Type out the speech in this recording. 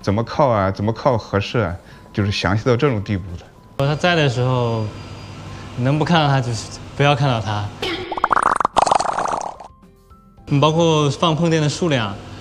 怎么靠啊，怎么靠合适啊，就是详细到这种地步的。 他在的时候，能不看到他就是不要看到他。包括放碰垫的数量，